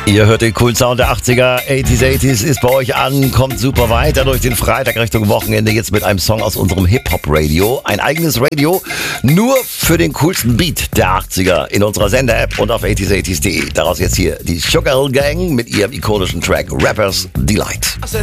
Ihr hört den coolen Sound der 80er, 80s ist bei euch an, kommt super weiter durch den Freitag Richtung Wochenende, jetzt mit einem Song aus unserem Hip-Hop-Radio. Ein eigenes Radio, nur für den coolsten Beat der 80er in unserer Sender-App und auf 80s80s.de. Daraus jetzt hier die Sugar Hill Gang mit ihrem ikonischen Track Rappers Delight.